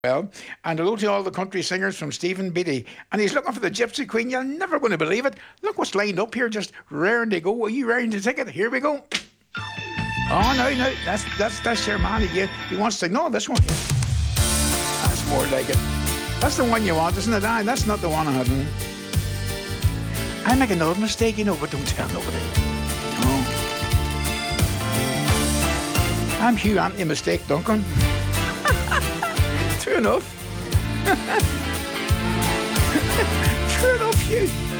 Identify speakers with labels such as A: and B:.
A: Well, and hello to all the country singers from Stephen Beatty. And he's looking for the Gypsy Queen. You're never going to believe it. Look what's lined up here, just raring to go. Are you raring to take it? Here we go. Oh no, no, that's your man again. He wants to know this one. That's more like it. That's the one you want, isn't it? Aye, that's not the one I had. I make another mistake, but don't tell nobody. Oh. I'm Hugh Anti-Mistake Duncan. True enough. True enough, Hugh.